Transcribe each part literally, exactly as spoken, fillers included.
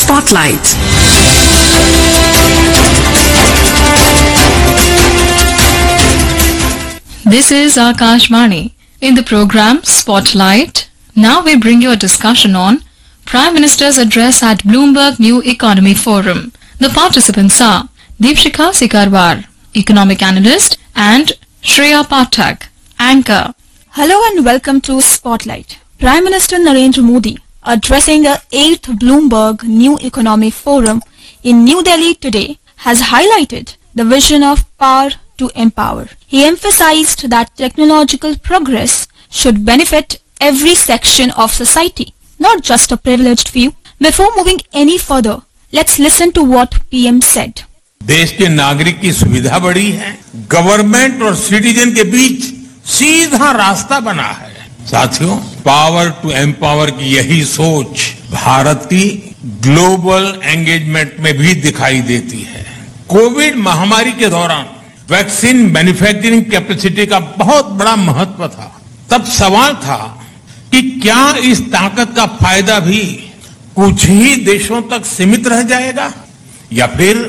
Spotlight. This is Akashvani. In the program Spotlight, now we bring you a discussion on Prime Minister's address at Bloomberg New Economy Forum. The participants are Deepshikha Sikarwar, economic analyst, and Shreya Pathak, anchor. Hello and welcome to Spotlight. Prime Minister Narendra Modi addressing the eighth Bloomberg New Economy Forum in New Delhi today has highlighted the vision of power to empower. He emphasized that technological progress should benefit every section of society, not just a privileged few. Before moving any further, let's listen to what P M said. देश के नागरिक की सुविधा बढ़ी है, government और citizen के बीच सीधा रास्ता बना है। साथियों, पावर टू एम्पावर की यही सोच भारत की ग्लोबल एंगेजमेंट में भी दिखाई देती है। कोविड महामारी के दौरान वैक्सीन मैन्युफैक्चरिंग कैपेसिटी का बहुत बड़ा महत्व था। तब सवाल था कि क्या इस ताकत का फायदा भी कुछ ही देशों तक सीमित रह जाएगा, या फिर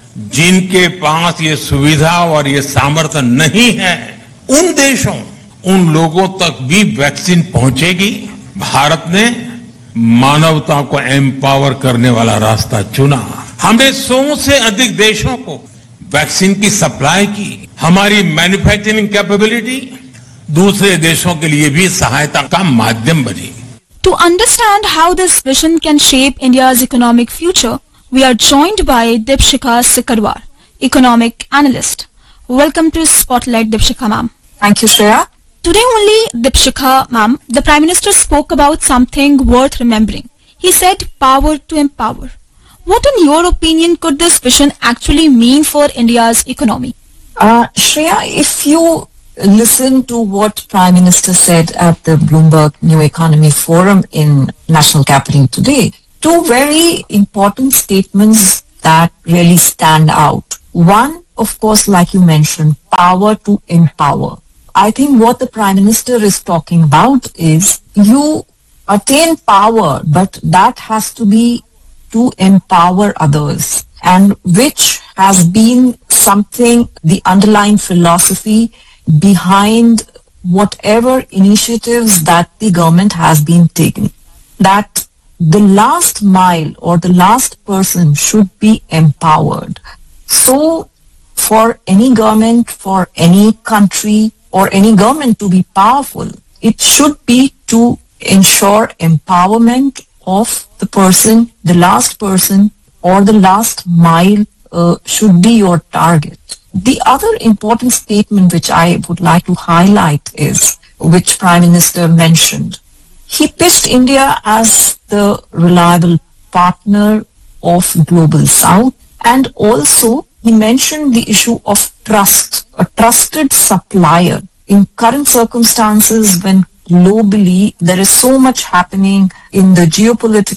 जिनके पास ये सुविधा और ये सामर्थ्य नहीं है, उन देशों, उन लोगों तक भी वैक्सीन पहुंचेगी। भारत ने मानवता को एम्पावर करने वाला रास्ता चुना। हमने सौ से अधिक देशों को वैक्सीन की सप्लाई की। हमारी मैन्युफैक्चरिंग कैपेबिलिटी दूसरे देशों के लिए भी सहायता का माध्यम बनी। To understand how this vision can shape India's economic future, we are joined by Deepshikha Sikarwar, economic analyst. Welcome to Spotlight, Deepshikha ma'am. Thank you, Shreya. Today only, Deepshikha ma'am, the Prime Minister spoke about something worth remembering. He said power to empower. What in your opinion could this vision actually mean for India's economy? Uh, Shreya, if you listen to what Prime Minister said at the Bloomberg New Economy Forum in National Capital today, two very important statements that really stand out. One, of course, like you mentioned, power to empower. I think what the Prime Minister is talking about is you attain power, but that has to be to empower others, and which has been something, the underlying philosophy behind whatever initiatives that the government has been taking. That the last mile or the last person should be empowered. So for any government, for any country or any government to be powerful, it should be to ensure empowerment of the person, the last person or the last mile uh, should be your target. The other important statement which I would like to highlight is, which Prime Minister mentioned, he pitched India as the reliable partner of Global South, and also he mentioned the issue of trust, a trusted supplier. In current circumstances when globally there is so much happening in the geopolitical